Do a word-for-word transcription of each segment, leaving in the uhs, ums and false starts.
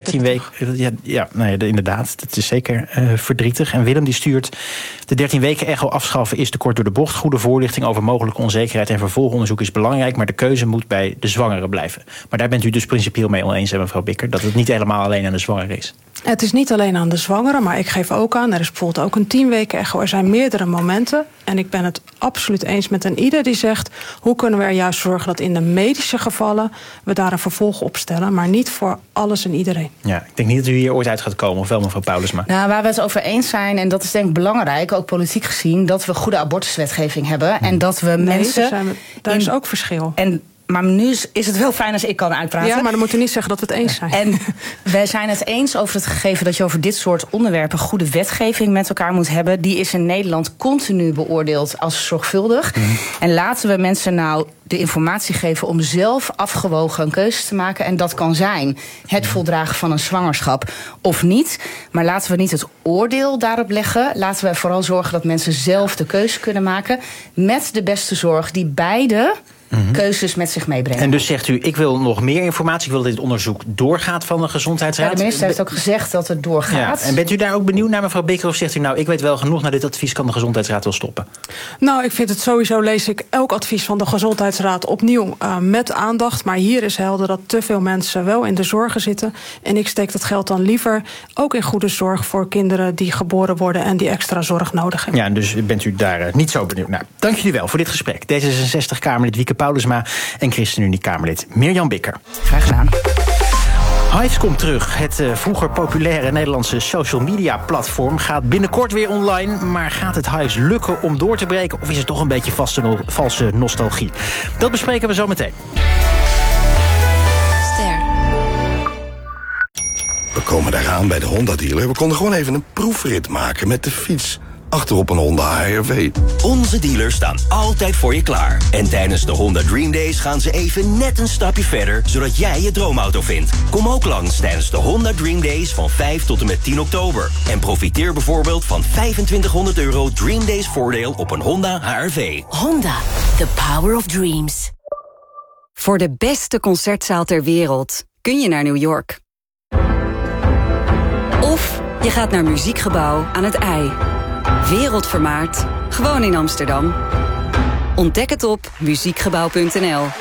dertien weken. Ja, ja nee, inderdaad. Dat is zeker uh, verdrietig. En Willem die stuurt. De dertien weken echo afschaffen is te kort door de bocht. Goede voorlichting over mogelijke onzekerheid en vervolgonderzoek is belangrijk. Maar de keuze moet bij de zwangere blijven. Maar daar bent u dus principieel mee oneens, mevrouw Bikker. Dat het niet helemaal alleen aan de zwangere is. Het is niet alleen aan de zwangere, maar ik geef ook aan, er is bijvoorbeeld ook een tien weken echo. Er zijn meerdere momenten. En ik ben het absoluut eens met een ieder die zegt, hoe kunnen we er juist zorgen dat in de medische gevallen we daar een vervolg op stellen, maar niet voor alles en iedereen. Ja, ik denk niet dat u hier ooit uit gaat komen, of wel, mevrouw Paulusma? Nou, waar we het over eens zijn, en dat is denk ik belangrijk, ook politiek gezien, dat we goede abortuswetgeving hebben. Hmm. En dat we nee, mensen. Daar, zijn we, daar in, is ook verschil. En Maar nu is het wel fijn als ik kan uitpraten. Ja, maar dan moet u niet zeggen dat we het eens zijn. En wij zijn het eens over het gegeven dat je over dit soort onderwerpen goede wetgeving met elkaar moet hebben. Die is in Nederland continu beoordeeld als zorgvuldig. Mm. En laten we mensen nou de informatie geven om zelf afgewogen een keuze te maken. En dat kan zijn het voldragen van een zwangerschap of niet. Maar laten we niet het oordeel daarop leggen. Laten we vooral zorgen dat mensen zelf de keuze kunnen maken met de beste zorg die beide Mm-hmm. keuzes met zich meebrengen. En dus zegt u, ik wil nog meer informatie. Ik wil dat dit onderzoek doorgaat van de Gezondheidsraad. Ja, de minister heeft ook gezegd dat het doorgaat. Ja, en bent u daar ook benieuwd naar, mevrouw Bikker? Of zegt u, nou, ik weet wel genoeg, naar dit advies kan de Gezondheidsraad wel stoppen? Nou, ik vind het sowieso, lees ik elk advies van de Gezondheidsraad opnieuw uh, met aandacht. Maar hier is helder dat te veel mensen wel in de zorgen zitten. En ik steek dat geld dan liever ook in goede zorg voor kinderen die geboren worden en die extra zorg nodig hebben. Ja, en dus bent u daar uh, niet zo benieuwd naar. Dank jullie wel voor dit gesprek. D zesenzestig-Kamerlid Wieke Paulusma en ChristenUnie-Kamerlid Mirjam Bikker. Graag gedaan. Hives komt terug. Het uh, vroeger populaire Nederlandse social media platform gaat binnenkort weer online. Maar gaat het Hives lukken om door te breken? Of is het toch een beetje vaste no- valse nostalgie? Dat bespreken we zo meteen. Ster. We komen daar aan bij de Honda-dealer. We konden gewoon even een proefrit maken met de fiets. Achterop een Honda H R V. Onze dealers staan altijd voor je klaar. En tijdens de Honda Dream Days gaan ze even net een stapje verder, zodat jij je droomauto vindt. Kom ook langs tijdens de Honda Dream Days van vijf tot en met tien oktober. En profiteer bijvoorbeeld van vijfentwintighonderd euro Dream Days voordeel op een Honda H R V. Honda, the power of dreams. Voor de beste concertzaal ter wereld kun je naar New York. Of je gaat naar Muziekgebouw aan het IJ. Wereldvermaard, gewoon in Amsterdam. Ontdek het op muziekgebouw punt n l.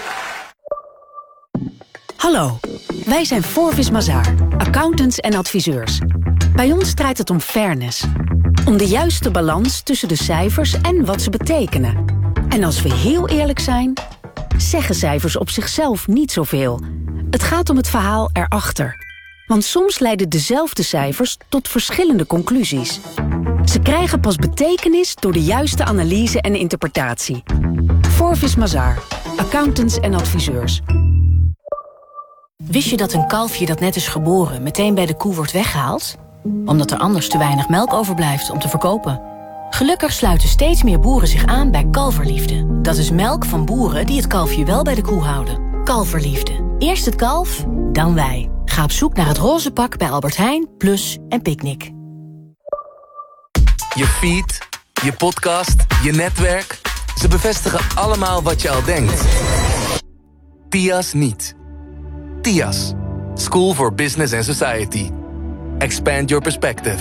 Hallo, wij zijn Forvis Mazars, accountants en adviseurs. Bij ons draait het om fairness. Om de juiste balans tussen de cijfers en wat ze betekenen. En als we heel eerlijk zijn, zeggen cijfers op zichzelf niet zoveel. Het gaat om het verhaal erachter. Want soms leiden dezelfde cijfers tot verschillende conclusies. Ze krijgen pas betekenis door de juiste analyse en interpretatie. Forvis Mazars, accountants en adviseurs. Wist je dat een kalfje dat net is geboren meteen bij de koe wordt weggehaald? Omdat er anders te weinig melk overblijft om te verkopen. Gelukkig sluiten steeds meer boeren zich aan bij Kalverliefde. Dat is melk van boeren die het kalfje wel bij de koe houden. Kalverliefde. Eerst het kalf, dan wij. Ga op zoek naar het roze pak bij Albert Heijn, Plus en Picnic. Je feed, je podcast, je netwerk. Ze bevestigen allemaal wat je al denkt. T I A S niet. T I A S. School for Business and Society. Expand your perspective.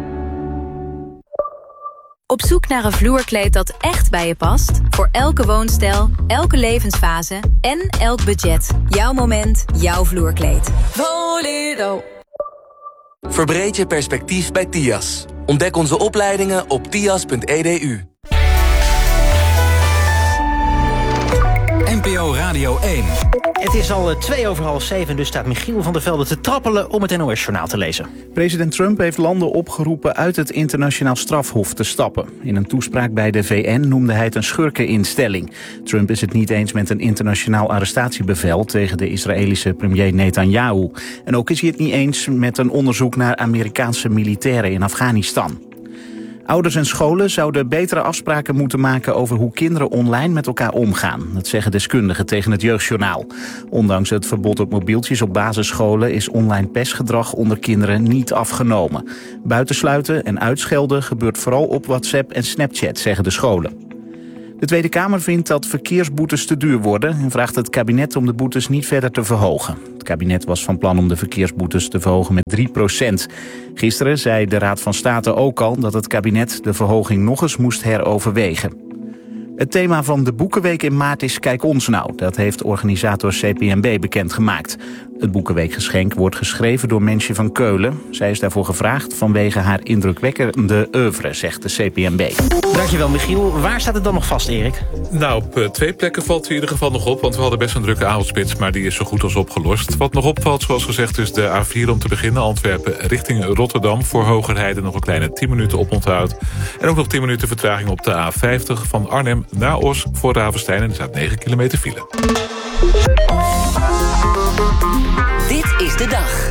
Op zoek naar een vloerkleed dat echt bij je past? Voor elke woonstijl, elke levensfase en elk budget. Jouw moment, jouw vloerkleed. Voledo. Verbreed je perspectief bij T I A S. Ontdek onze opleidingen op t i a s punt e d u. N P O Radio één. Het is al twee over half zeven, dus staat Michiel van der Velde te trappelen om het N O S-journaal te lezen. President Trump heeft landen opgeroepen uit het internationaal strafhof te stappen. In een toespraak bij de V N noemde hij het een schurkeninstelling. Trump is het niet eens met een internationaal arrestatiebevel tegen de Israëlische premier Netanyahu. En ook is hij het niet eens met een onderzoek naar Amerikaanse militairen in Afghanistan. Ouders en scholen zouden betere afspraken moeten maken over hoe kinderen online met elkaar omgaan. Dat zeggen deskundigen tegen het Jeugdjournaal. Ondanks het verbod op mobieltjes op basisscholen is online pestgedrag onder kinderen niet afgenomen. Buitensluiten en uitschelden gebeurt vooral op WhatsApp en Snapchat, zeggen de scholen. De Tweede Kamer vindt dat verkeersboetes te duur worden en vraagt het kabinet om de boetes niet verder te verhogen. Het kabinet was van plan om de verkeersboetes te verhogen met drie procent. Gisteren zei de Raad van State ook al dat het kabinet de verhoging nog eens moest heroverwegen. Het thema van de Boekenweek in maart is Kijk ons nou. Dat heeft organisator C P M B bekendgemaakt. Het Boekenweekgeschenk wordt geschreven door Mensje van Keulen. Zij is daarvoor gevraagd vanwege haar indrukwekkende oeuvre, zegt de C P M B. Dankjewel, Michiel. Waar staat het dan nog vast, Erik? Nou, op uh, twee plekken valt het in ieder geval nog op, want we hadden best een drukke avondspits, maar die is zo goed als opgelost. Wat nog opvalt, zoals gezegd, is de A vier om te beginnen. Antwerpen richting Rotterdam. Voor Hogerheide nog een kleine tien minuten oponthoud. En ook nog tien minuten vertraging op de A vijftig van Arnhem naar Os voor Ravenstein. En er staat negen kilometer file. Dit is de dag.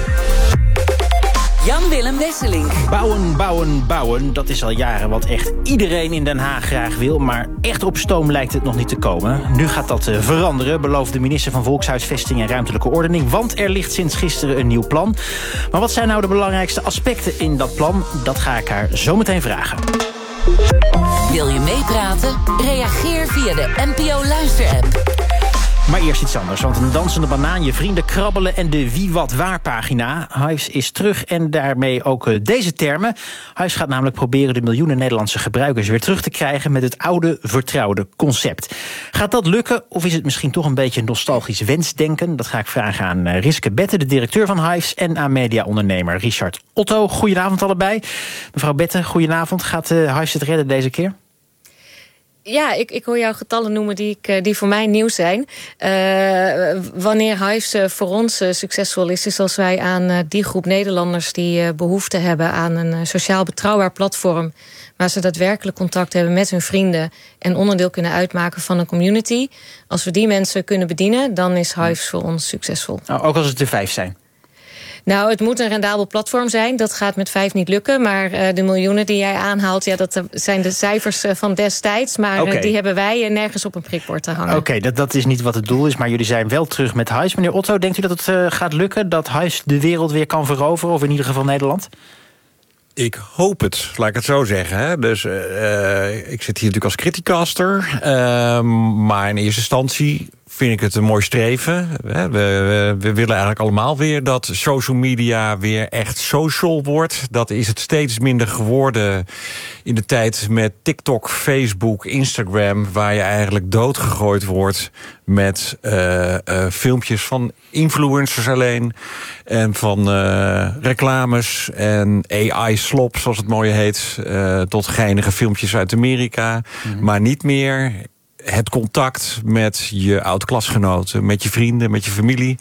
Jan-Willem Wesseling. Bouwen, bouwen, bouwen. Dat is al jaren wat echt iedereen in Den Haag graag wil. Maar echt op stoom lijkt het nog niet te komen. Nu gaat dat uh, veranderen, belooft de minister van Volkshuisvesting en Ruimtelijke Ordening. Want er ligt sinds gisteren een nieuw plan. Maar wat zijn nou de belangrijkste aspecten in dat plan? Dat ga ik haar zo meteen vragen. Wil je meepraten? Reageer via de N P O Luister-app. Maar eerst iets anders, want een dansende banaan, je vrienden krabbelen en de Wie Wat Waar pagina. Huis is terug en daarmee ook uh, deze termen. Huis gaat namelijk proberen de miljoenen Nederlandse gebruikers weer terug te krijgen met het oude, vertrouwde concept. Gaat dat lukken of is het misschien toch een beetje nostalgisch wensdenken? Dat ga ik vragen aan uh, Riske Bette, de directeur van Hives, en aan mediaondernemer Richard Otto. Goedenavond allebei. Mevrouw Bette, goedenavond. Gaat uh, Hives het redden deze keer? Ja, ik, ik hoor jouw getallen noemen die, ik, die voor mij nieuw zijn. Uh, wanneer Hives uh, voor ons uh, succesvol is, is als wij aan uh, die groep Nederlanders die uh, behoefte hebben aan een uh, sociaal betrouwbaar platform, waar ze daadwerkelijk contact hebben met hun vrienden en onderdeel kunnen uitmaken van een community. Als we die mensen kunnen bedienen, dan is Hives voor ons succesvol. Nou, ook als het er vijf zijn? Nou, het moet een rendabel platform zijn. Dat gaat met vijf niet lukken. Maar uh, de miljoenen die jij aanhaalt, ja, dat zijn de cijfers uh, van destijds. Maar okay. uh, die hebben wij uh, nergens op een prikbord te hangen. Oké, okay, dat, dat is niet wat het doel is. Maar jullie zijn wel terug met Hives. Meneer Otto, denkt u dat het uh, gaat lukken? Dat Hives de wereld weer kan veroveren? Of in ieder geval Nederland? Ik hoop het, laat ik het zo zeggen. Hè. Dus uh, ik zit hier natuurlijk als criticaster. Uh, maar in eerste instantie vind ik het een mooi streven. We, we, we willen eigenlijk allemaal weer dat social media weer echt social wordt. Dat is het steeds minder geworden in de tijd met TikTok, Facebook, Instagram, waar je eigenlijk doodgegooid wordt met uh, uh, filmpjes van influencers alleen en van uh, reclames en A I-slop, zoals het mooi heet, uh, tot geinige filmpjes uit Amerika, mm-hmm. maar niet meer het contact met je oud-klasgenoten, met je vrienden, met je familie,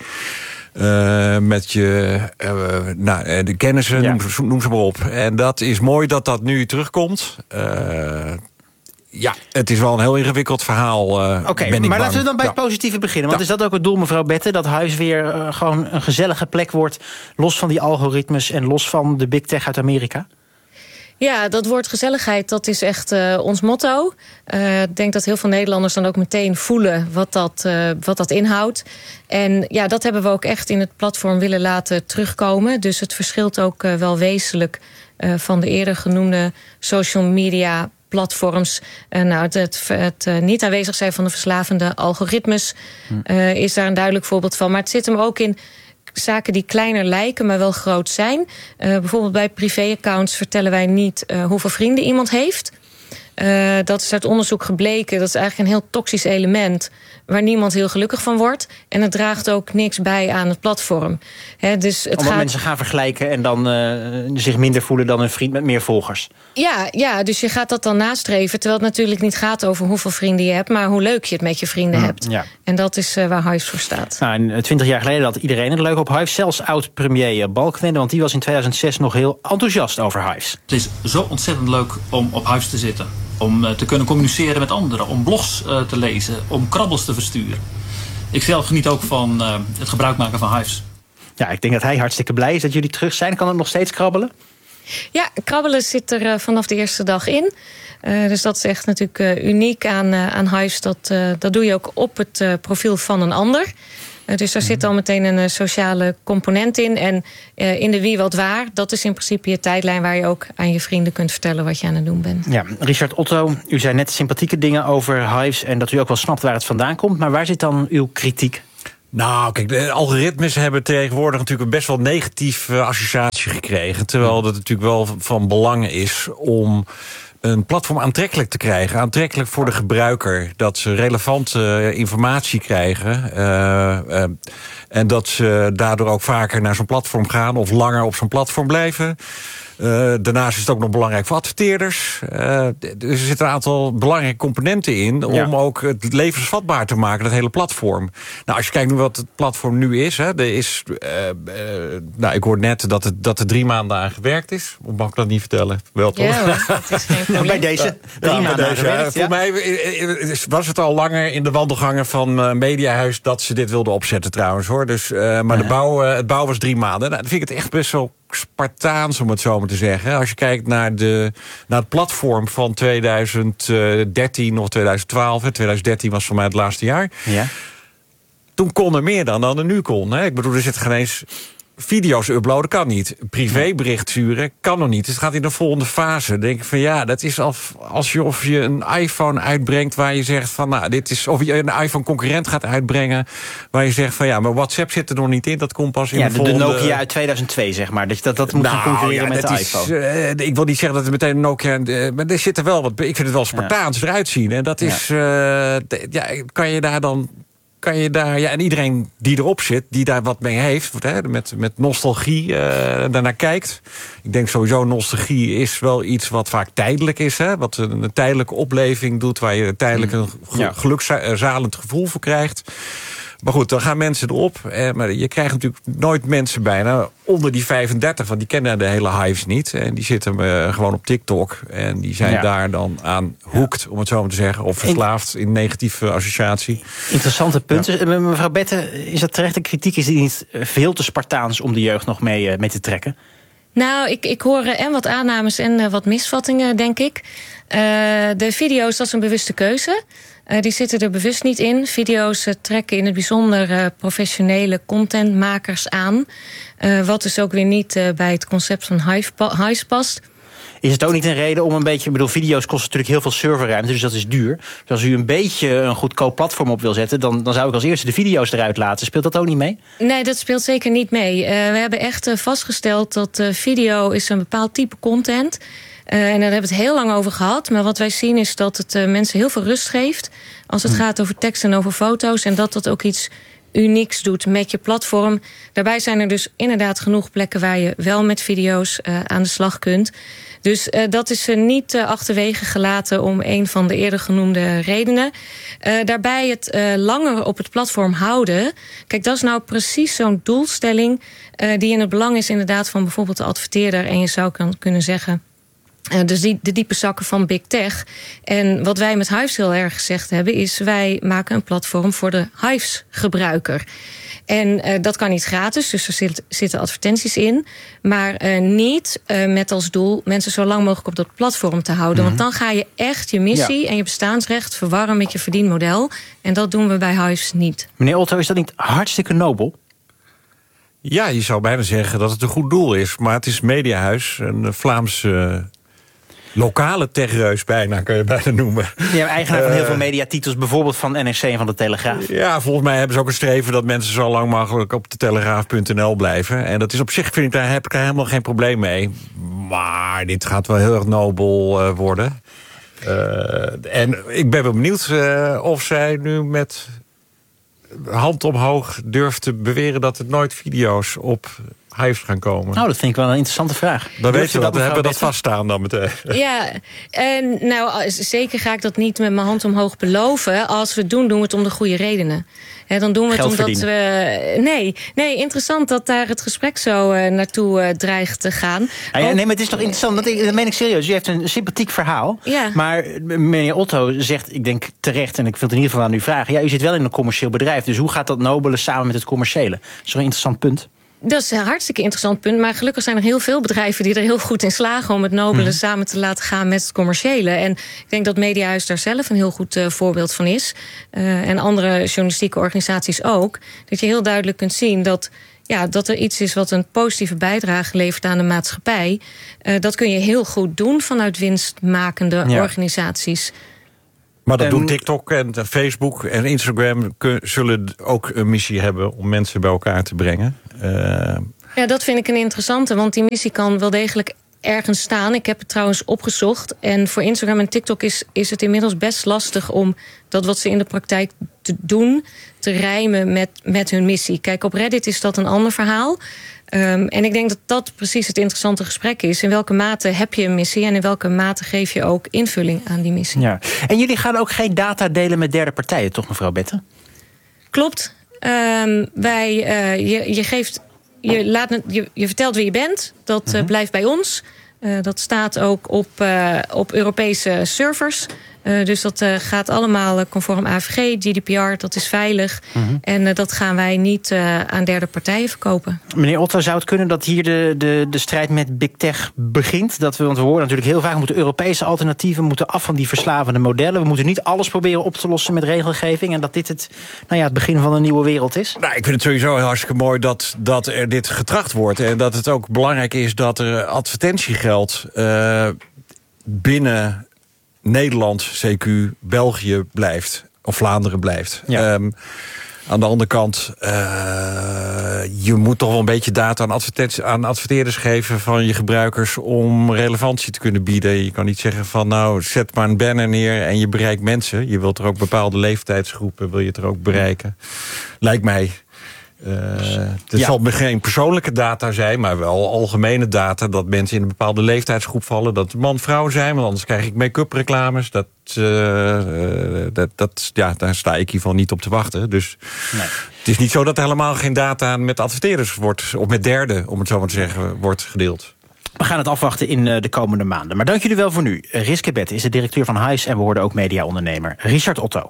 uh, met je uh, nou, de kennissen, ja. noem, noem ze maar op. En dat is mooi dat dat nu terugkomt. Uh, Ja, het is wel een heel ingewikkeld verhaal. Uh, Oké, okay, maar bang. laten we dan bij ja. het positieve beginnen. Want ja. is dat ook het doel, mevrouw Bette? Dat Huis weer uh, gewoon een gezellige plek wordt, los van die algoritmes en los van de big tech uit Amerika? Ja, dat woord gezelligheid, dat is echt uh, ons motto. Uh, ik denk dat heel veel Nederlanders dan ook meteen voelen wat dat, uh, wat dat inhoudt. En ja, dat hebben we ook echt in het platform willen laten terugkomen. Dus het verschilt ook uh, wel wezenlijk uh, van de eerder genoemde social media platforms. Uh, nou, het, het, het uh, niet aanwezig zijn van de verslavende algoritmes uh, is daar een duidelijk voorbeeld van. Maar het zit hem ook in zaken die kleiner lijken, maar wel groot zijn. Uh, bijvoorbeeld bij privéaccounts vertellen wij niet uh, hoeveel vrienden iemand heeft. Uh, dat is uit onderzoek gebleken. Dat is eigenlijk een heel toxisch element waar niemand heel gelukkig van wordt. En het draagt ook niks bij aan het platform. He, dus het Omdat gaat... mensen gaan vergelijken en dan uh, zich minder voelen dan een vriend met meer volgers. Ja, ja, dus je gaat dat dan nastreven. Terwijl het natuurlijk niet gaat over hoeveel vrienden je hebt, maar hoe leuk je het met je vrienden mm, hebt. Ja. En dat is uh, waar Hives voor staat. Nou, twintig jaar geleden had iedereen het leuk op Hives. Zelfs oud-premier Balkenende, want die was in tweeduizend zes nog heel enthousiast over Hives. Het is zo ontzettend leuk om op Hives te zitten. Om uh, te kunnen communiceren met anderen. Om blogs uh, te lezen. Om krabbels te versturen. Ik zelf geniet ook van uh, het gebruik maken van Hives. Ja, ik denk dat hij hartstikke blij is dat jullie terug zijn. Kan het nog steeds krabbelen? Ja, krabbelen zit er uh, vanaf de eerste dag in. Uh, dus dat is echt natuurlijk uh, uniek aan, uh, aan Hives. Dat, uh, dat doe je ook op het uh, profiel van een ander. Uh, dus daar zit al meteen een uh, sociale component in. En uh, in de Wie Wat Waar, dat is in principe je tijdlijn waar je ook aan je vrienden kunt vertellen wat je aan het doen bent. Ja, Richard Otto, u zei net sympathieke dingen over Hives en dat u ook wel snapt waar het vandaan komt. Maar waar zit dan uw kritiek? Nou, kijk, de algoritmes hebben tegenwoordig natuurlijk een best wel negatieve associatie gekregen. Terwijl dat natuurlijk wel van belang is om een platform aantrekkelijk te krijgen. Aantrekkelijk voor de gebruiker. Dat ze relevante informatie krijgen. Uh, uh, en dat ze daardoor ook vaker naar zo'n platform gaan of langer op zo'n platform blijven. Uh, daarnaast is het ook nog belangrijk voor adverteerders. Uh, dus er zitten een aantal belangrijke componenten in om ja. ook het levensvatbaar te maken, dat hele platform. Nou, als je kijkt nu wat het platform nu is, hè, er is uh, uh, nou, ik hoor net dat het dat er drie maanden aan gewerkt is. Mag ik dat niet vertellen? Wel toch? Ja, hoor, dat is geen probleem. Bij deze drie ja, maanden deze, gewerkt, ja. Voor mij was het al langer in de wandelgangen van uh, Mediahuis dat ze dit wilden opzetten trouwens, hoor. Dus, uh, maar ja. de bouw, uh, het bouw was drie maanden. Nou, dan vind ik het echt best wel Spartaans, om het zo maar te zeggen. Als je kijkt naar, de, naar het platform van twintig dertien of twintig twaalf... twintig dertien was voor mij het laatste jaar. Ja. Toen kon er meer dan dan er nu kon. Hè. Ik bedoel, er zit geen eens video's uploaden, kan niet. Privébericht sturen, kan nog niet. Het gaat in de volgende fase. Dan denk ik van ja, dat is als, als je of je een iPhone uitbrengt waar je zegt van nou, dit is, of je een iPhone concurrent gaat uitbrengen waar je zegt van ja, maar WhatsApp zit er nog niet in, dat komt pas in ja, de, de volgende... de Nokia uit tweeduizend twee, zeg maar. Dat dat, dat moet nou, gaan concurreren ja, met de is, iPhone. Uh, ik wil niet zeggen dat het meteen een Nokia, uh, maar er zit er wel wat. Ik vind het wel Spartaans ja. eruit zien. En dat is, ja. Uh, de, ja, kan je daar dan kan je daar, ja, en iedereen die erop zit, die daar wat mee heeft, hè, met, met nostalgie uh, daarnaar kijkt. Ik denk sowieso, nostalgie is wel iets wat vaak tijdelijk is, hè, wat een, een tijdelijke opleving doet, waar je tijdelijk een ja. gelukzalend gevoel voor krijgt. Maar goed, dan gaan mensen erop. Eh, maar je krijgt natuurlijk nooit mensen bijna onder die vijfendertig, want die kennen de hele Hives niet. En die zitten uh, gewoon op TikTok. En die zijn ja. daar dan aan hoekt, ja. om het zo maar te zeggen. Of verslaafd in negatieve associatie. Interessante punten. Ja. Mevrouw Bette, is dat terecht? De kritiek is die niet veel te Spartaans om de jeugd nog mee, uh, mee te trekken? Nou, ik, ik hoor en wat aannames en uh, wat misvattingen, denk ik. Uh, de video's, dat is een bewuste keuze. Uh, die zitten er bewust niet in. Video's uh, trekken in het bijzonder uh, professionele contentmakers aan. Uh, wat dus ook weer niet uh, bij het concept van Hives past. Is het ook niet een reden om een beetje... Ik bedoel, video's kosten natuurlijk heel veel serverruimte, dus dat is duur. Dus als u een beetje een goedkoop platform op wil zetten, dan, dan zou ik als eerste de video's eruit laten. Speelt dat ook niet mee? Nee, dat speelt zeker niet mee. Uh, we hebben echt uh, vastgesteld dat uh, video is een bepaald type content. Uh, en daar hebben we het heel lang over gehad. Maar wat wij zien is dat het uh, mensen heel veel rust geeft als het hmm. gaat over tekst en over foto's. En dat dat ook iets unieks doet met je platform. Daarbij zijn er dus inderdaad genoeg plekken waar je wel met video's uh, aan de slag kunt. Dus uh, dat is uh, niet uh, achterwege gelaten om een van de eerder genoemde redenen. Uh, daarbij het uh, langer op het platform houden. Kijk, dat is nou precies zo'n doelstelling uh, die in het belang is inderdaad van bijvoorbeeld de adverteerder. En je zou kan, kunnen zeggen, Uh, dus die, de diepe zakken van Big Tech. En wat wij met Hives heel erg gezegd hebben, is wij maken een platform voor de Hives-gebruiker. En uh, dat kan niet gratis, dus er zit, zitten advertenties in. Maar uh, niet uh, met als doel mensen zo lang mogelijk op dat platform te houden. Mm-hmm. Want dan ga je echt je missie ja. en je bestaansrecht verwarren met je verdienmodel. En dat doen we bij Hives niet. Meneer Otto, is dat niet hartstikke nobel? Ja, je zou bijna zeggen dat het een goed doel is. Maar het is Mediahuis, een Vlaamse Uh, lokale techreus bijna, kun je bijna noemen. Ja, eigenaar van heel veel mediatitels, bijvoorbeeld van N R C en van de Telegraaf. Ja, volgens mij hebben ze ook een streven dat mensen zo lang mogelijk op de telegraaf punt n l blijven. En dat is op zich, vind ik, daar heb ik daar helemaal geen probleem mee. Maar dit gaat wel heel erg nobel uh, worden. Uh, en ik ben wel benieuwd uh, of zij nu met hand omhoog durft te beweren dat er nooit video's op Hives gaan komen. Nou, dat vind ik wel een interessante vraag. Dan weet je dat, we hebben dat vaststaan dan meteen. Ja, en nou, zeker ga ik dat niet met mijn hand omhoog beloven. Als we het doen, doen we het om de goede redenen. He, dan doen we het omdat we... Nee, nee, interessant dat daar het gesprek zo uh, naartoe uh, dreigt te gaan. Ah, ja, nee, maar het is toch interessant, dat, ik, dat meen ik serieus. U heeft een sympathiek verhaal. Ja. Maar meneer Otto zegt, ik denk terecht, en ik wil het in ieder geval aan u vragen, ja, u zit wel in een commercieel bedrijf, dus hoe gaat dat nobele samen met het commerciële? Dat is toch een interessant punt? Dat is een hartstikke interessant punt. Maar gelukkig zijn er heel veel bedrijven die er heel goed in slagen om het nobele hmm. samen te laten gaan met het commerciële. En ik denk dat Mediahuis daar zelf een heel goed uh, voorbeeld van is. Uh, en andere journalistieke organisaties ook. Dat je heel duidelijk kunt zien dat, ja, dat er iets is wat een positieve bijdrage levert aan de maatschappij. Uh, dat kun je heel goed doen vanuit winstmakende ja. organisaties. Maar dat en, doen TikTok en Facebook en Instagram kun, zullen ook een missie hebben om mensen bij elkaar te brengen. Uh... Ja, dat vind ik een interessante, want die missie kan wel degelijk ergens staan. Ik heb het trouwens opgezocht. En voor Instagram en TikTok is, is het inmiddels best lastig om dat wat ze in de praktijk te doen te rijmen met, met hun missie. Kijk, op Reddit is dat een ander verhaal. Um, en ik denk dat dat precies het interessante gesprek is. In welke mate heb je een missie en in welke mate geef je ook invulling aan die missie. Ja. En jullie gaan ook geen data delen met derde partijen, toch mevrouw Bette? Klopt. Um, wij, uh, je, je, geeft, je, laat, je, je vertelt wie je bent. Dat uh, uh-huh. blijft bij ons. Uh, dat staat ook op, uh, op Europese servers. Uh, dus dat uh, gaat allemaal conform A V G, G D P R, dat is veilig. Uh-huh. En uh, dat gaan wij niet uh, aan derde partijen verkopen. Meneer Otto, zou het kunnen dat hier de, de, de strijd met Big Tech begint? Dat we, want we horen natuurlijk heel vaak, we moeten Europese alternatieven, moeten af van die verslavende modellen. We moeten niet alles proberen op te lossen met regelgeving. En dat dit het, nou ja, het begin van een nieuwe wereld is? Nou, ik vind het sowieso heel hartstikke mooi dat, dat er dit getracht wordt. En dat het ook belangrijk is dat er advertentiegeld uh, binnen Nederland, C Q, België blijft. Of Vlaanderen blijft. Ja. Um, aan de andere kant, uh, je moet toch wel een beetje data aan, advertentie, aan adverteerders geven van je gebruikers om relevantie te kunnen bieden. Je kan niet zeggen van nou, zet maar een banner neer en je bereikt mensen. Je wilt er ook bepaalde leeftijdsgroepen, wil je het er ook bereiken. Lijkt mij. Uh, het ja. zal geen persoonlijke data zijn, maar wel algemene data. Dat mensen in een bepaalde leeftijdsgroep vallen. Dat man-vrouw zijn, want anders krijg ik make-up reclames. Dat, uh, dat, dat, ja, daar sta ik in ieder geval niet op te wachten. Dus nee. Het is niet zo dat er helemaal geen data met adverteerders wordt, of met derden, om het zo maar te zeggen, wordt gedeeld. We gaan het afwachten in de komende maanden. Maar dank jullie wel voor nu. Riske Bette is de directeur van Highs en we hoorden ook mediaondernemer Richard Otto.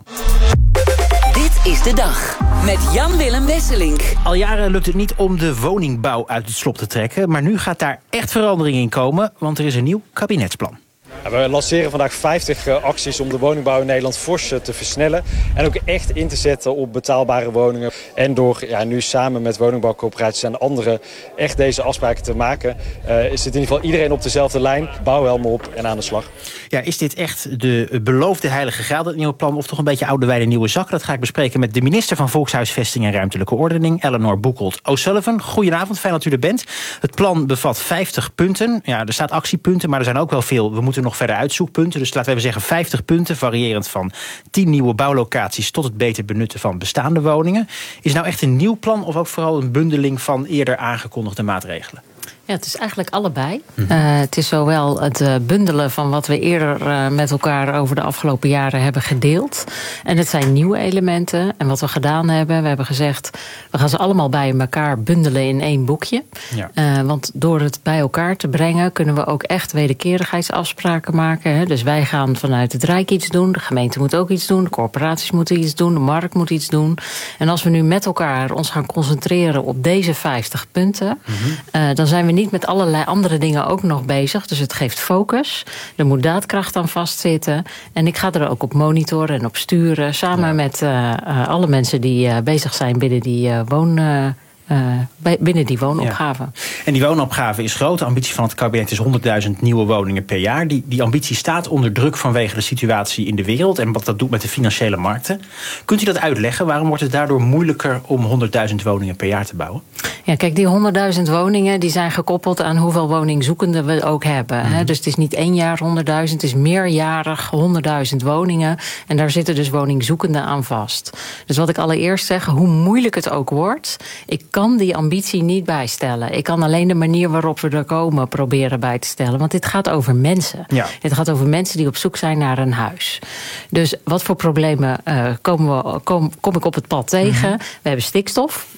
Dit is de dag met Jan-Willem Wesselink. Al jaren lukt het niet om de woningbouw uit het slop te trekken. Maar nu gaat daar echt verandering in komen, want er is een nieuw kabinetsplan. We lanceren vandaag vijftig acties om de woningbouw in Nederland fors te versnellen. En ook echt in te zetten op betaalbare woningen. En door ja, nu samen met woningbouwcoöperaties en anderen echt deze afspraken te maken, Uh, is het in ieder geval iedereen op dezelfde lijn. Bouwhelmen op en aan de slag. Ja, is dit echt de beloofde heilige graal, dat nieuwe plan, of toch een beetje oude wijn en nieuwe zak? Dat ga ik bespreken met de minister van Volkshuisvesting en Ruimtelijke Ordening, Eleanor Boekholt O'Sullivan. Goedenavond, fijn dat u er bent. Het plan bevat vijftig punten. Ja, er staat actiepunten, maar er zijn ook wel veel. We moeten nog verder uitzoekpunten. Dus laten we even zeggen vijftig punten, variërend van tien nieuwe bouwlocaties tot het beter benutten van bestaande woningen. Is nou echt een nieuw plan of ook vooral een bundeling van eerder aangekondigde maatregelen? Ja, het is eigenlijk allebei. Uh, het is zowel het uh, bundelen van wat we eerder uh, met elkaar over de afgelopen jaren hebben gedeeld. En het zijn nieuwe elementen. En wat we gedaan hebben, we hebben gezegd, we gaan ze allemaal bij elkaar bundelen in één boekje. Ja. Uh, want door het bij elkaar te brengen kunnen we ook echt wederkerigheidsafspraken maken. Hè. Dus wij gaan vanuit het Rijk iets doen, de gemeente moet ook iets doen, de corporaties moeten iets doen, de markt moet iets doen. En als we nu met elkaar ons gaan concentreren op deze vijftig punten, mm-hmm. uh, dan zijn we niet met allerlei andere dingen ook nog bezig. Dus het geeft focus. Er moet daadkracht aan vastzitten. En ik ga er ook op monitoren en op sturen. Samen ja. met uh, uh, alle mensen die uh, bezig zijn binnen die uh, woon... Uh, Uh, binnen die woonopgave. Ja. En die woonopgave is groot. De ambitie van het kabinet is honderdduizend nieuwe woningen per jaar. Die, die ambitie staat onder druk vanwege de situatie in de wereld en wat dat doet met de financiële markten. Kunt u dat uitleggen? Waarom wordt het daardoor moeilijker om honderdduizend woningen per jaar te bouwen? Ja, kijk, die honderdduizend woningen die zijn gekoppeld aan hoeveel woningzoekenden we ook hebben. Mm. Hè? Dus het is niet één jaar honderdduizend, het is meerjarig honderdduizend woningen. En daar zitten dus woningzoekenden aan vast. Dus wat ik allereerst zeg, hoe moeilijk het ook wordt, ik kan die ambitie niet bijstellen. Ik kan alleen de manier waarop we er komen proberen bij te stellen. Want dit gaat over mensen. Ja. Het gaat over mensen die op zoek zijn naar een huis. Dus wat voor problemen uh, komen we, kom, kom ik op het pad tegen? Mm-hmm. We hebben stikstof.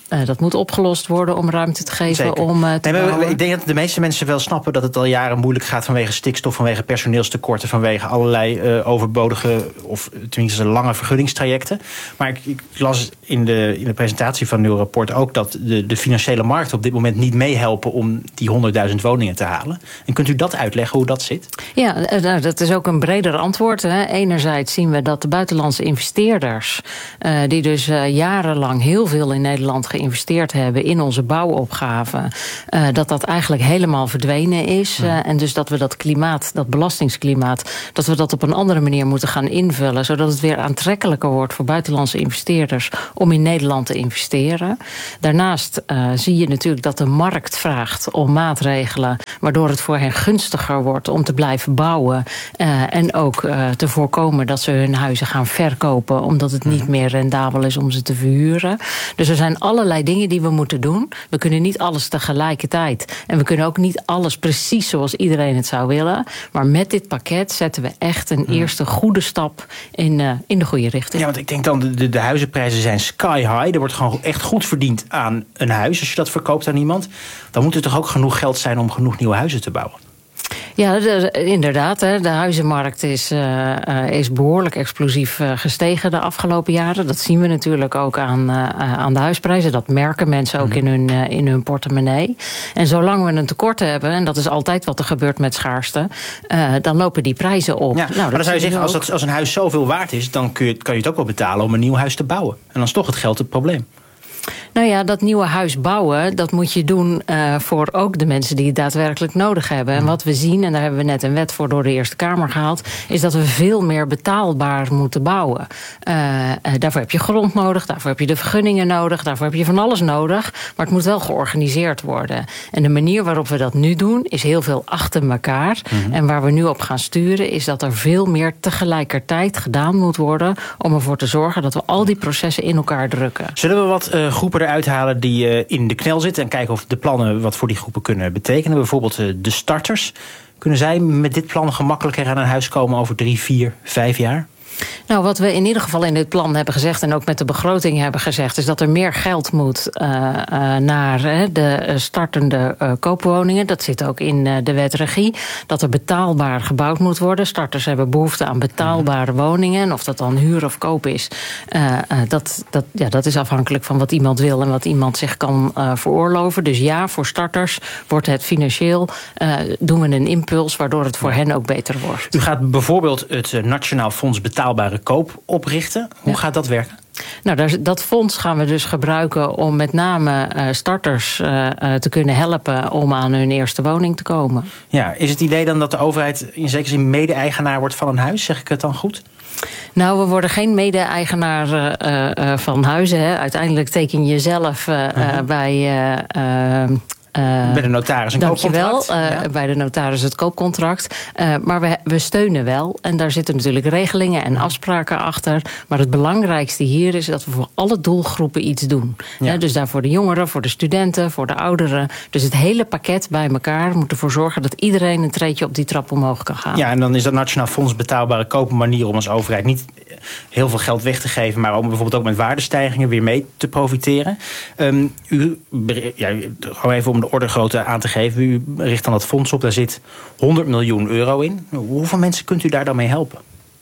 Uh, dat moet opgelost worden om ruimte te geven. Zeker. Om uh, te nee, maar bouwen. Ik denk dat de meeste mensen wel snappen dat het al jaren moeilijk gaat vanwege stikstof, vanwege personeelstekorten, vanwege allerlei uh, overbodige of tenminste lange vergunningstrajecten. Maar ik, ik las in de, in de presentatie van uw rapport ook dat de, de financiële markten op dit moment niet meehelpen om die honderdduizend woningen te halen. En kunt u dat uitleggen hoe dat zit? Ja, nou, dat is ook een breder antwoord. Hè. Enerzijds zien we dat de buitenlandse investeerders, uh, die dus uh, jarenlang heel veel in Nederland geïnvesteerd hebben in onze bouwopgave, uh, dat dat eigenlijk helemaal verdwenen is. Uh, en dus dat we dat klimaat, dat belastingsklimaat, dat we dat op een andere manier moeten gaan invullen, zodat het weer aantrekkelijker wordt voor buitenlandse investeerders om in Nederland te investeren. Daarnaast uh, zie je natuurlijk dat de markt vraagt om maatregelen waardoor het voor hen gunstiger wordt om te blijven bouwen. Uh, en ook uh, te voorkomen dat ze hun huizen gaan verkopen omdat het niet meer rendabel is om ze te verhuren. Dus er zijn allerlei dingen die we moeten doen. We kunnen niet alles tegelijkertijd. En we kunnen ook niet alles precies zoals iedereen het zou willen. Maar met dit pakket zetten we echt een eerste goede stap in, uh, in de goede richting. Ja, want ik denk dan, de, de, de huizenprijzen zijn sky high. Er wordt gewoon echt goed verdiend aan een huis. Als je dat verkoopt aan iemand, dan moet er toch ook genoeg geld zijn om genoeg nieuwe huizen te bouwen? Ja, de, inderdaad. Hè, de huizenmarkt is, uh, uh, is behoorlijk explosief uh, gestegen de afgelopen jaren. Dat zien we natuurlijk ook aan, uh, aan de huisprijzen. Dat merken mensen ook in hun, uh, in hun portemonnee. En zolang we een tekort hebben, en dat is altijd wat er gebeurt met schaarste, uh, dan lopen die prijzen op. Ja, nou, maar dan zou je zeggen, als, ook. dat, als een huis zoveel waard is, dan kun je, kan je het ook wel betalen om een nieuw huis te bouwen. En dan is toch het geld het probleem. Nou ja, dat nieuwe huis bouwen, dat moet je doen uh, voor ook de mensen die het daadwerkelijk nodig hebben. En wat we zien, en daar hebben we net een wet voor door de Eerste Kamer gehaald, is dat we veel meer betaalbaar moeten bouwen. Uh, uh, daarvoor heb je grond nodig, daarvoor heb je de vergunningen nodig, daarvoor heb je van alles nodig. Maar het moet wel georganiseerd worden. En de manier waarop we dat nu doen, is heel veel achter elkaar. Mm-hmm. En waar we nu op gaan sturen, is dat er veel meer tegelijkertijd gedaan moet worden om ervoor te zorgen dat we al die processen in elkaar drukken. Zullen we wat uh, groepen eruit halen die uh, in de knel zitten en kijken of de plannen wat voor die groepen kunnen betekenen? Bijvoorbeeld uh, de starters. Kunnen zij met dit plan gemakkelijker aan een huis komen over drie, vier, vijf jaar? Nou, wat we in ieder geval in dit plan hebben gezegd en ook met de begroting hebben gezegd, is dat er meer geld moet uh, uh, naar uh, de startende uh, koopwoningen. Dat zit ook in uh, de wet regie. Dat er betaalbaar gebouwd moet worden. Starters hebben behoefte aan betaalbare woningen. En of dat dan huur of koop is, uh, uh, dat, dat, ja, dat is afhankelijk van wat iemand wil en wat iemand zich kan uh, veroorloven. Dus ja, voor starters wordt het financieel, uh, doen we een impuls waardoor het voor hen ook beter wordt. U gaat bijvoorbeeld het uh, Nationaal Fonds Betaalbare Koop oprichten. Hoe ja. gaat dat werken? Nou, daar, dat fonds gaan we dus gebruiken om met name uh, starters uh, uh, te kunnen helpen om aan hun eerste woning te komen. Ja, is het idee dan dat de overheid in zekere zin mede-eigenaar wordt van een huis? Zeg ik het dan goed? Nou, we worden geen mede-eigenaar uh, uh, van huizen. Hè. Uiteindelijk teken je zelf uh, uh-huh. bij Uh, uh, Uh, bij de notaris een koopcontract? Uh, ja. Bij de notaris het koopcontract. Uh, maar we, we steunen wel. En daar zitten natuurlijk regelingen en afspraken achter. Maar het belangrijkste hier is dat we voor alle doelgroepen iets doen. Ja. Uh, dus daar voor de jongeren, voor de studenten, voor de ouderen. Dus het hele pakket bij elkaar moet ervoor zorgen dat iedereen een treedje op die trap omhoog kan gaan. Ja, en dan is dat Nationaal Fonds Betaalbare Koop een manier om als overheid niet heel veel geld weg te geven, maar om bijvoorbeeld ook met waardestijgingen weer mee te profiteren. Um, u, ja, gewoon even om de orde grootte aan te geven. U richt dan dat fonds op, daar zit honderd miljoen euro in. Hoeveel mensen kunt u daar dan mee helpen?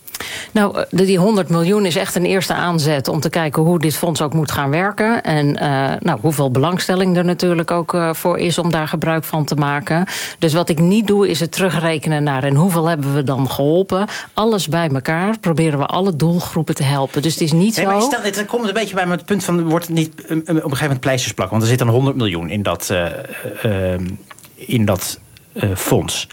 Nou, die honderd miljoen is echt een eerste aanzet om te kijken hoe dit fonds ook moet gaan werken. En uh, nou, hoeveel belangstelling er natuurlijk ook uh, voor is om daar gebruik van te maken. Dus wat ik niet doe is het terugrekenen naar en hoeveel hebben we dan geholpen. Alles bij elkaar proberen we alle doelgroepen te helpen. Dus het is niet nee, zo. Maar stel, het komt een beetje bij me het punt van, wordt het niet um, op een gegeven moment pleisters plakken? Want er zit dan honderd miljoen in dat, uh, uh, in dat uh, fonds.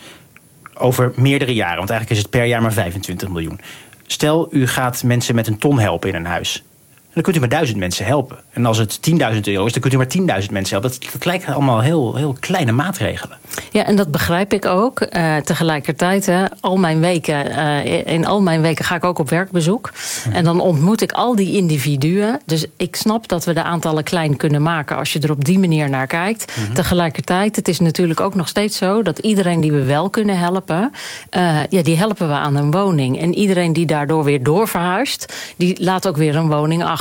Over meerdere jaren, want eigenlijk is het per jaar maar vijfentwintig miljoen. Stel, u gaat mensen met een ton helpen in een huis. Dan kunt u maar duizend mensen helpen. En als het tienduizend euro is, dan kunt u maar tienduizend mensen helpen. Dat, dat lijkt allemaal heel, heel kleine maatregelen. Ja, en dat begrijp ik ook. Uh, tegelijkertijd, hè, al mijn weken, uh, in al mijn weken ga ik ook op werkbezoek. Ja. En dan ontmoet ik al die individuen. Dus ik snap dat we de aantallen klein kunnen maken als je er op die manier naar kijkt. Mm-hmm. Tegelijkertijd, het is natuurlijk ook nog steeds zo dat iedereen die we wel kunnen helpen, uh, ja, die helpen we aan een woning. En iedereen die daardoor weer doorverhuist, die laat ook weer een woning achter.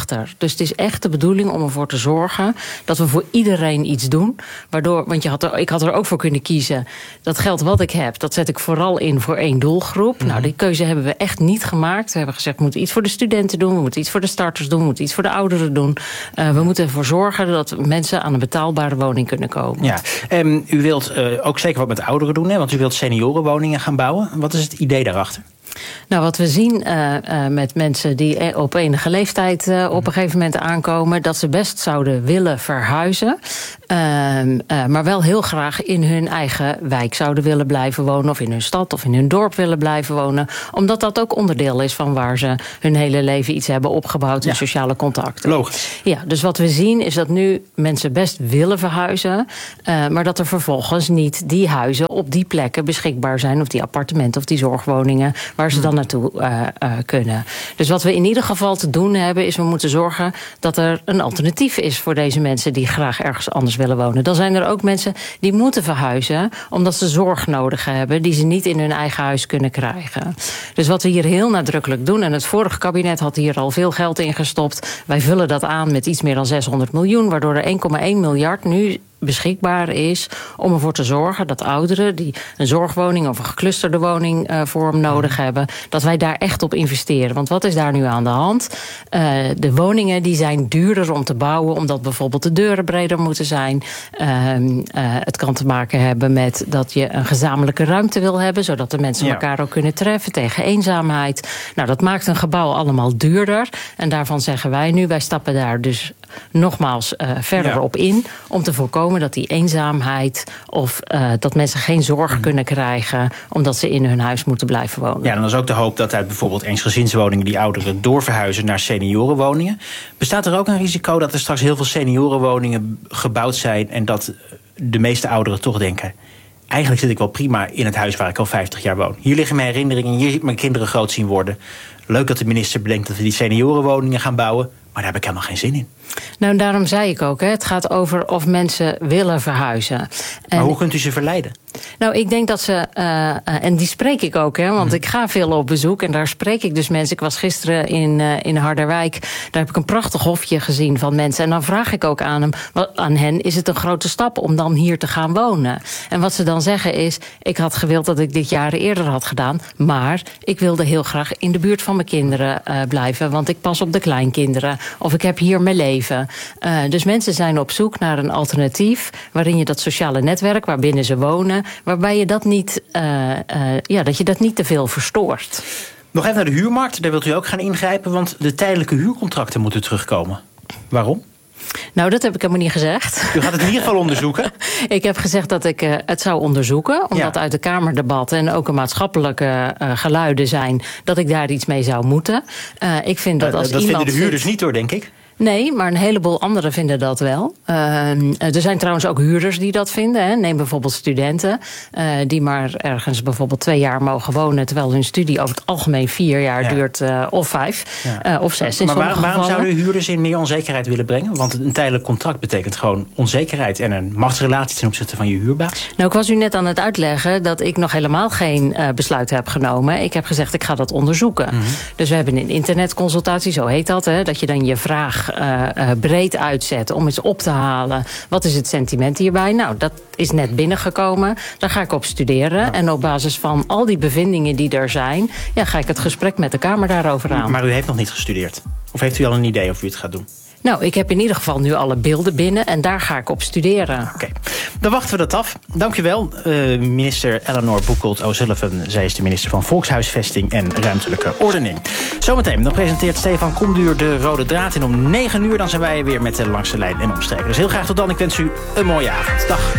achter. Dus het is echt de bedoeling om ervoor te zorgen dat we voor iedereen iets doen. Waardoor, want je had er, ik had er ook voor kunnen kiezen. Dat geld wat ik heb, dat zet ik vooral in voor één doelgroep. Mm-hmm. Nou, die keuze hebben we echt niet gemaakt. We hebben gezegd, we moeten iets voor de studenten doen. We moeten iets voor de starters doen. We moeten iets voor de ouderen doen. Uh, we moeten ervoor zorgen dat mensen aan een betaalbare woning kunnen komen. Ja, um, u wilt uh, ook zeker wat met ouderen doen, hè? Want u wilt seniorenwoningen gaan bouwen. Wat is het idee daarachter? Nou, wat we zien uh, uh, met mensen die op enige leeftijd uh, op een gegeven moment aankomen, dat ze best zouden willen verhuizen. Uh, uh, maar wel heel graag in hun eigen wijk zouden willen blijven wonen, of in hun stad of in hun dorp willen blijven wonen. Omdat dat ook onderdeel is van waar ze hun hele leven iets hebben opgebouwd in ja. sociale contacten. Logisch. Ja, dus wat we zien is dat nu mensen best willen verhuizen, uh, maar dat er vervolgens niet die huizen op die plekken beschikbaar zijn, of die appartementen of die zorgwoningen waar ze dan naartoe uh, uh, kunnen. Dus wat we in ieder geval te doen hebben, is we moeten zorgen dat er een alternatief is voor deze mensen die graag ergens anders willen wonen. Dan zijn er ook mensen die moeten verhuizen omdat ze zorg nodig hebben die ze niet in hun eigen huis kunnen krijgen. Dus wat we hier heel nadrukkelijk doen, en het vorige kabinet had hier al veel geld in gestopt. Wij vullen dat aan met iets meer dan zeshonderd miljoen, waardoor er één komma één miljard nu beschikbaar is om ervoor te zorgen dat ouderen die een zorgwoning of een geclusterde woningvorm uh, nodig hebben, dat wij daar echt op investeren. Want wat is daar nu aan de hand? Uh, de woningen die zijn duurder om te bouwen, omdat bijvoorbeeld de deuren breder moeten zijn. Uh, uh, het kan te maken hebben met dat je een gezamenlijke ruimte wil hebben, zodat de mensen ja. elkaar ook kunnen treffen tegen eenzaamheid. Nou, dat maakt een gebouw allemaal duurder. En daarvan zeggen wij nu, wij stappen daar dus nogmaals uh, verder ja. op in om te voorkomen dat die eenzaamheid of uh, dat mensen geen zorg mm. kunnen krijgen omdat ze in hun huis moeten blijven wonen. Ja, dan is ook de hoop dat uit bijvoorbeeld eensgezinswoningen die ouderen doorverhuizen naar seniorenwoningen. Bestaat er ook een risico dat er straks heel veel seniorenwoningen gebouwd zijn en dat de meeste ouderen toch denken, eigenlijk zit ik wel prima in het huis waar ik al vijftig jaar woon. Hier liggen mijn herinneringen, hier zie ik mijn kinderen groot zien worden. Leuk dat de minister bedenkt dat we die seniorenwoningen gaan bouwen, maar daar heb ik helemaal geen zin in. Nou, daarom zei ik ook, hè, het gaat over of mensen willen verhuizen. Maar en hoe kunt u ze verleiden? Nou, ik denk dat ze, uh, uh, en die spreek ik ook, hè, want mm. ik ga veel op bezoek en daar spreek ik dus mensen. Ik was gisteren in, uh, in Harderwijk, daar heb ik een prachtig hofje gezien van mensen. En dan vraag ik ook aan, hem, aan hen, is het een grote stap om dan hier te gaan wonen? En wat ze dan zeggen is, ik had gewild dat ik dit jaren eerder had gedaan, maar ik wilde heel graag in de buurt van mijn kinderen uh, blijven, want ik pas op de kleinkinderen, of ik heb hier mijn leven. Uh, dus mensen zijn op zoek naar een alternatief waarin je dat sociale netwerk waarbinnen ze wonen, waarbij je dat niet, uh, uh, ja, dat je dat niet te veel verstoort. Nog even naar de huurmarkt, daar wilt u ook gaan ingrijpen, want de tijdelijke huurcontracten moeten terugkomen. Waarom? Nou, dat heb ik helemaal niet gezegd. U gaat het in ieder geval onderzoeken? Ik heb gezegd dat ik uh, het zou onderzoeken. Omdat ja. uit de Kamerdebatten en ook een maatschappelijke uh, geluiden zijn dat ik daar iets mee zou moeten. Uh, ik vind dat als uh, dat iemand vinden de huurders niet door, denk ik. Nee, maar een heleboel anderen vinden dat wel. Uh, er zijn trouwens ook huurders die dat vinden. Hè. Neem bijvoorbeeld studenten uh, die maar ergens bijvoorbeeld twee jaar mogen wonen, terwijl hun studie over het algemeen vier jaar ja. duurt, uh, of vijf, ja. uh, of zes. In maar waar, waarom gevallen. zouden huurders in meer onzekerheid willen brengen? Want een tijdelijk contract betekent gewoon onzekerheid en een machtsrelatie ten opzichte van je huurbaas. Nou, ik was u net aan het uitleggen dat ik nog helemaal geen uh, besluit heb genomen. Ik heb gezegd, ik ga dat onderzoeken. Mm-hmm. Dus we hebben een internetconsultatie, zo heet dat, hè, dat je dan je vraag Uh, uh, breed uitzetten om eens op te halen. Wat is het sentiment hierbij? Nou, dat is net binnengekomen. Daar ga ik op studeren. Ja. En op basis van al die bevindingen die er zijn, ja, ga ik het gesprek met de Kamer daarover aan. Maar u heeft nog niet gestudeerd? Of heeft u al een idee of u het gaat doen? Nou, ik heb in ieder geval nu alle beelden binnen en daar ga ik op studeren. Oké, okay. Dan wachten we dat af. Dank u wel, uh, minister Eleanor Boeckholt O'Sullivan. Zij is de minister van Volkshuisvesting en Ruimtelijke Ordening. Zometeen, dan presenteert Stefan Komduur de Rode Draad. En om negen uur dan zijn wij weer met de Langs de Lijn en omstreken. Dus heel graag tot dan. Ik wens u een mooie avond. Dag.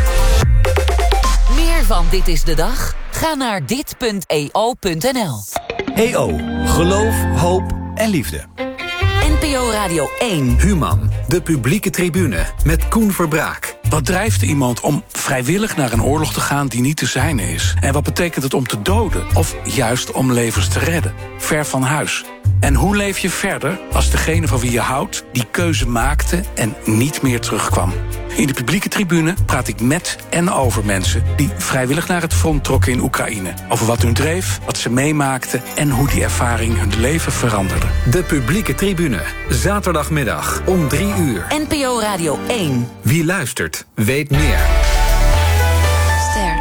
Meer van Dit is de Dag? Ga naar dit punt e o punt n l. E O. Geloof, hoop en liefde. N P O Radio één. Human, de publieke tribune met Koen Verbraak. Wat drijft iemand om vrijwillig naar een oorlog te gaan die niet te zijne is? En wat betekent het om te doden of juist om levens te redden? Ver van huis. En hoe leef je verder als degene van wie je houdt die keuze maakte en niet meer terugkwam? In de publieke tribune praat ik met en over mensen die vrijwillig naar het front trokken in Oekraïne. Over wat hun dreef, wat ze meemaakten en hoe die ervaring hun leven veranderde. De publieke tribune, zaterdagmiddag om drie uur. N P O Radio één. Wie luistert, weet meer. Ster.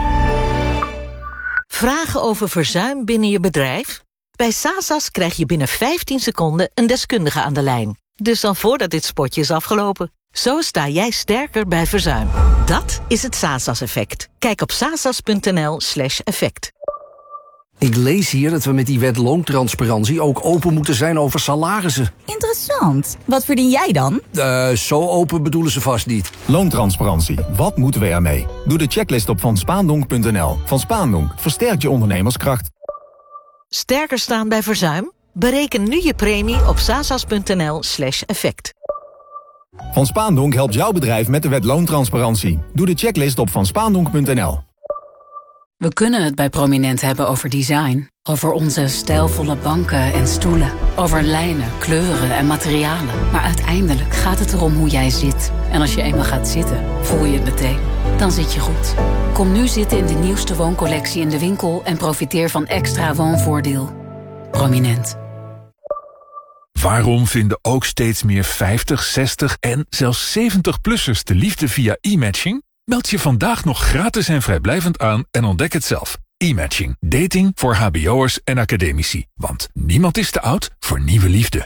Vragen over verzuim binnen je bedrijf? Bij Sasas krijg je binnen vijftien seconden een deskundige aan de lijn. Dus dan voordat dit spotje is afgelopen. Zo sta jij sterker bij verzuim. Dat is het Sasas-effect. Kijk op sasas.nl slash effect. Ik lees hier dat we met die wet loontransparantie ook open moeten zijn over salarissen. Interessant. Wat verdien jij dan? Uh, zo open bedoelen ze vast niet. Loontransparantie. Wat moeten we ermee? Doe de checklist op van spaandonk punt n l. Van Spaandonk versterkt je ondernemerskracht. Sterker staan bij verzuim? Bereken nu je premie op sasas.nl slash effect. Van Spaandonk helpt jouw bedrijf met de wet loontransparantie. Doe de checklist op van spaandonk punt n l. We kunnen het bij Prominent hebben over design. Over onze stijlvolle banken en stoelen. Over lijnen, kleuren en materialen. Maar uiteindelijk gaat het erom hoe jij zit. En als je eenmaal gaat zitten, voel je het meteen. Dan zit je goed. Kom nu zitten in de nieuwste wooncollectie in de winkel... en profiteer van extra woonvoordeel. Prominent. Waarom vinden ook steeds meer vijftig, zestig en zelfs zeventig-plussers de liefde via e-matching? Meld je vandaag nog gratis en vrijblijvend aan en ontdek het zelf. E-matching. Dating voor hbo'ers en academici. Want niemand is te oud voor nieuwe liefde.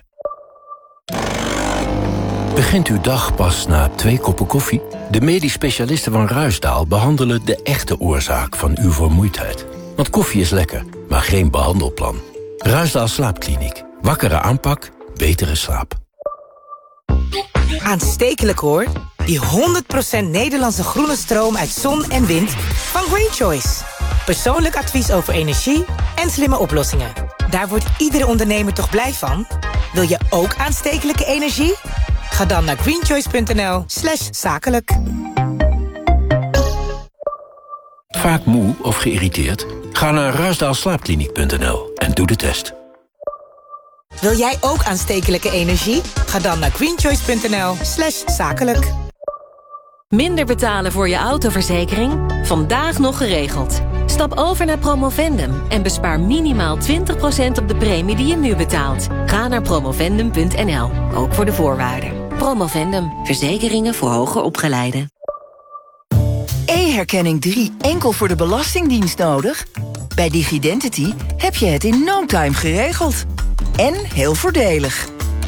Begint uw dag pas na twee koppen koffie? De medisch specialisten van Ruisdaal behandelen de echte oorzaak van uw vermoeidheid. Want koffie is lekker, maar geen behandelplan. Ruisdaal Slaapkliniek. Wakkere aanpak, betere slaap. Aanstekelijk hoor. Die honderd procent Nederlandse groene stroom uit zon en wind van Green Choice. Persoonlijk advies over energie en slimme oplossingen. Daar wordt iedere ondernemer toch blij van? Wil je ook aanstekelijke energie? Ga dan naar greenchoice.nl slash zakelijk. Vaak moe of geïrriteerd? Ga naar ruisdaal slaapkliniek punt n l en doe de test. Wil jij ook aanstekelijke energie? Ga dan naar greenchoice.nl slash zakelijk. Minder betalen voor je autoverzekering? Vandaag nog geregeld. Stap over naar Promovendum en bespaar minimaal twintig procent op de premie die je nu betaalt. Ga naar promovendum punt n l, ook voor de voorwaarden. Promovendum, verzekeringen voor hoger opgeleiden. E-herkenning drie enkel voor de Belastingdienst nodig? Bij Digidentity heb je het in no time geregeld. En heel voordelig.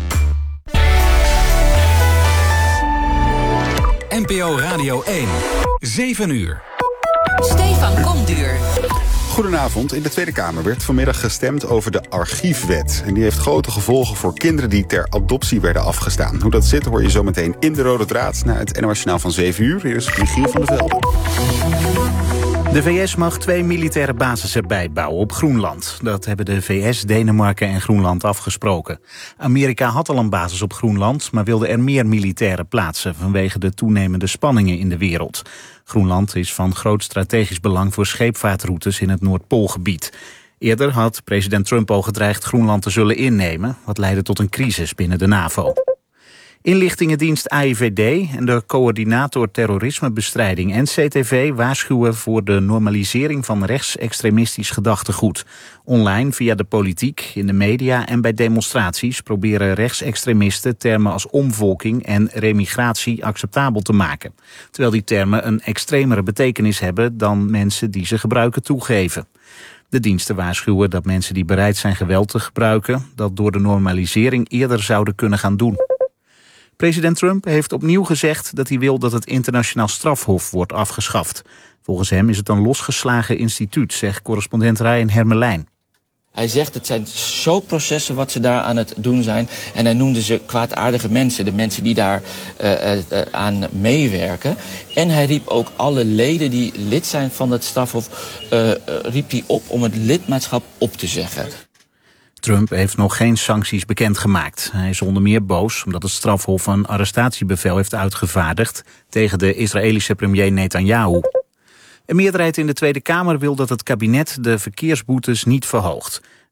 N P O Radio één. zeven uur. Stefan Komduur. Goedenavond. In de Tweede Kamer werd vanmiddag gestemd over de archiefwet. En die heeft grote gevolgen voor kinderen die ter adoptie werden afgestaan. Hoe dat zit hoor je zometeen in de Rode Draad na het N O S-journaal van zeven uur. Hier is Michiel van der Velde. De V S mag twee militaire bases erbij bouwen op Groenland. Dat hebben de V S, Denemarken en Groenland afgesproken. Amerika had al een basis op Groenland, maar wilde er meer militairen plaatsen vanwege de toenemende spanningen in de wereld. Groenland is van groot strategisch belang voor scheepvaartroutes in het Noordpoolgebied. Eerder had president Trump al gedreigd Groenland te zullen innemen, wat leidde tot een crisis binnen de NAVO. Inlichtingendienst A I V D en de coördinator terrorismebestrijding N C T V waarschuwen voor de normalisering van rechtsextremistisch gedachtegoed. Online, via de politiek, in de media en bij demonstraties proberen rechtsextremisten termen als omvolking en remigratie acceptabel te maken. Terwijl die termen een extremere betekenis hebben dan mensen die ze gebruiken toegeven. De diensten waarschuwen dat mensen die bereid zijn geweld te gebruiken dat door de normalisering eerder zouden kunnen gaan doen. President Trump heeft opnieuw gezegd dat hij wil dat het internationaal strafhof wordt afgeschaft. Volgens hem is het een losgeslagen instituut, zegt correspondent Ryan Hermelijn. Hij zegt het zijn soapprocessen wat ze daar aan het doen zijn. En hij noemde ze kwaadaardige mensen, de mensen die daar uh, uh, aan meewerken. En hij riep ook alle leden die lid zijn van het strafhof, uh, uh, riep hij op om het lidmaatschap op te zeggen. Trump heeft nog geen sancties bekendgemaakt. Hij is onder meer boos omdat het strafhof een arrestatiebevel heeft uitgevaardigd tegen de Israëlische premier Netanyahu. Een meerderheid in de Tweede Kamer wil dat het kabinet de verkeersboetes niet verhoogt.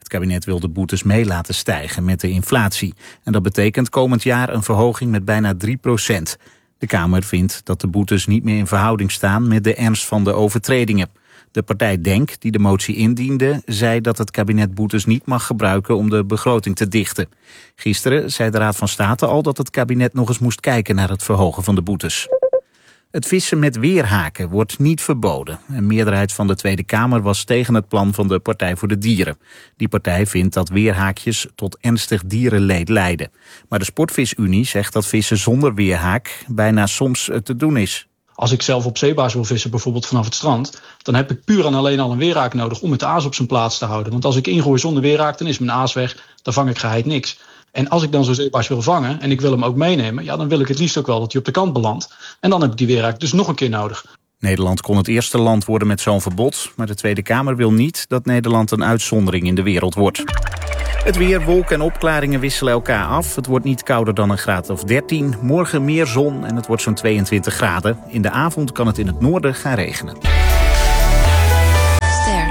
Het kabinet wil de boetes mee laten stijgen met de inflatie. En dat betekent komend jaar een verhoging met bijna drie procent. De Kamer vindt dat de boetes niet meer in verhouding staan met de ernst van de overtredingen. De partij Denk, die de motie indiende, zei dat het kabinet boetes niet mag gebruiken om de begroting te dichten. Gisteren zei de Raad van State al dat het kabinet nog eens moest kijken naar het verhogen van de boetes. Het vissen met weerhaken wordt niet verboden. Een meerderheid van de Tweede Kamer was tegen het plan van de Partij voor de Dieren. Die partij vindt dat weerhaakjes tot ernstig dierenleed leiden. Maar de Sportvisunie zegt dat vissen zonder weerhaak bijna soms te doen is. Als ik zelf op zeebaars wil vissen, bijvoorbeeld vanaf het strand, dan heb ik puur en alleen al een weerhaak nodig om het aas op zijn plaats te houden. Want als ik ingooi zonder weerhaak, dan is mijn aas weg, dan vang ik geheid niks. En als ik dan zo'n zeebaars wil vangen en ik wil hem ook meenemen, ja, dan wil ik het liefst ook wel dat hij op de kant belandt. En dan heb ik die weerhaak dus nog een keer nodig. Nederland kon het eerste land worden met zo'n verbod, maar de Tweede Kamer wil niet dat Nederland een uitzondering in de wereld wordt. Het weer, wolken en opklaringen wisselen elkaar af. Het wordt niet kouder dan een graad of dertien. Morgen meer zon en het wordt zo'n tweeëntwintig graden. In de avond kan het in het noorden gaan regenen. Ster.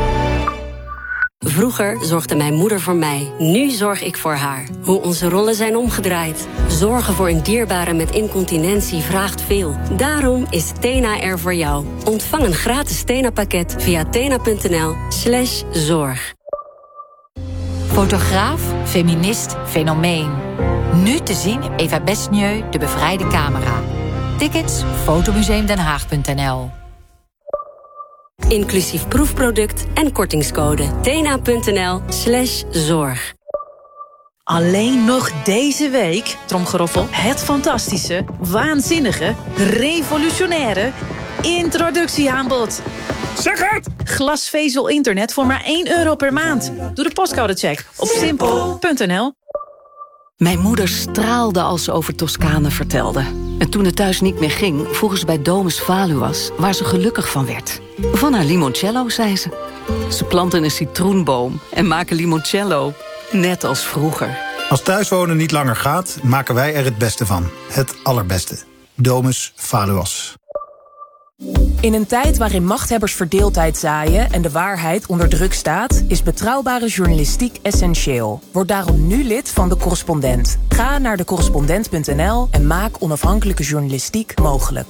Vroeger zorgde mijn moeder voor mij. Nu zorg ik voor haar. Hoe onze rollen zijn omgedraaid. Zorgen voor een dierbare met incontinentie vraagt veel. Daarom is Tena er voor jou. Ontvang een gratis Tena-pakket via tena.nl slash zorg. Fotograaf, feminist, fenomeen. Nu te zien in Eva Besnieu, De Bevrijde Camera. Tickets, fotomuseum den haag punt n l. Inclusief proefproduct en kortingscode. tena.nl slash zorg. Alleen nog deze week, tromgeroffel, het fantastische, waanzinnige, revolutionaire introductieaanbod. Zeg het! Glasvezel internet voor maar één euro per maand. Doe de postcodecheck op simpel punt n l. Mijn moeder straalde als ze over Toscane vertelde. En toen het thuis niet meer ging, vroeg ze bij Domus Valuas, waar ze gelukkig van werd. Van haar limoncello, zei ze. Ze planten een citroenboom en maken limoncello, net als vroeger. Als thuiswonen niet langer gaat, maken wij er het beste van. Het allerbeste. Domus Valuas. In een tijd waarin machthebbers verdeeldheid zaaien en de waarheid onder druk staat, is betrouwbare journalistiek essentieel. Word daarom nu lid van De Correspondent. Ga naar de correspondent punt n l en maak onafhankelijke journalistiek mogelijk.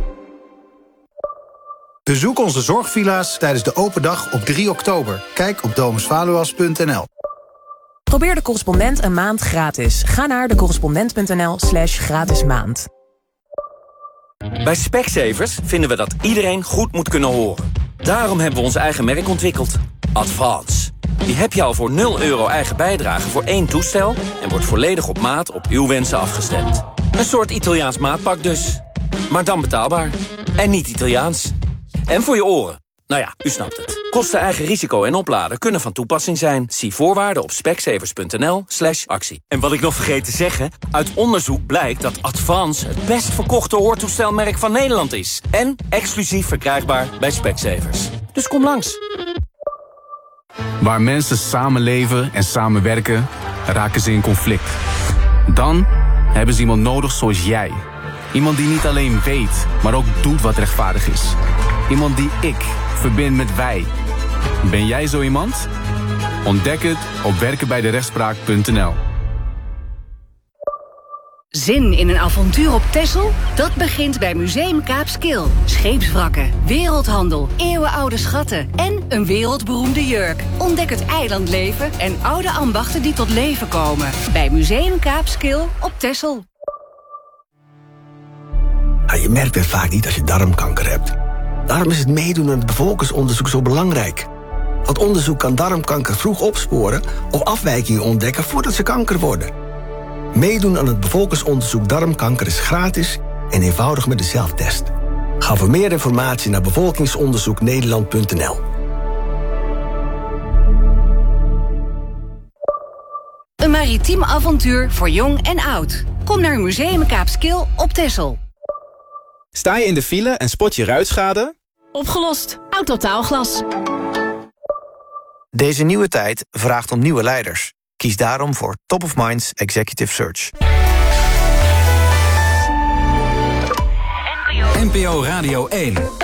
Bezoek onze zorgvilla's tijdens de open dag op drie oktober. Kijk op domus valuas punt n l. Probeer De Correspondent een maand gratis. Ga naar de correspondent punt n l slash gratis maand. Bij Specsavers vinden we dat iedereen goed moet kunnen horen. Daarom hebben we ons eigen merk ontwikkeld. Advance. Die heb je al voor nul euro eigen bijdrage voor één toestel en wordt volledig op maat op uw wensen afgestemd. Een soort Italiaans maatpak dus. Maar dan betaalbaar. En niet Italiaans. En voor je oren. Nou ja, u snapt het. Kosten, eigen risico en opladen kunnen van toepassing zijn. Zie voorwaarden op specsavers punt n l slash actie. En wat ik nog vergeet te zeggen, uit onderzoek blijkt dat Advance het best verkochte hoortoestelmerk van Nederland is. En exclusief verkrijgbaar bij Specsavers. Dus kom langs. Waar mensen samenleven en samenwerken, raken ze in conflict. Dan hebben ze iemand nodig zoals jij. Iemand die niet alleen weet, maar ook doet wat rechtvaardig is. Iemand die ik verbind met wij. Ben jij zo iemand? Ontdek het op werken bij de rechtspraak punt n l. Zin in een avontuur op Texel? Dat begint bij Museum Kaapskil. Scheepswrakken, wereldhandel, eeuwenoude schatten en een wereldberoemde jurk. Ontdek het eilandleven en oude ambachten die tot leven komen. Bij Museum Kaapskil op Texel. Nou, je merkt het vaak niet als je darmkanker hebt. Daarom is het meedoen aan het bevolkingsonderzoek zo belangrijk. Want onderzoek kan darmkanker vroeg opsporen of afwijkingen ontdekken voordat ze kanker worden. Meedoen aan het bevolkingsonderzoek darmkanker is gratis en eenvoudig met de zelftest. Ga voor meer informatie naar bevolkingsonderzoek nederland punt n l. Een maritiem avontuur voor jong en oud. Kom naar Museum Kaapskil op Texel. Sta je in de file en spot je ruitschade? Opgelost. Autotaalglas. Deze nieuwe tijd vraagt om nieuwe leiders. Kies daarom voor Top of Minds Executive Search. N P O Radio één.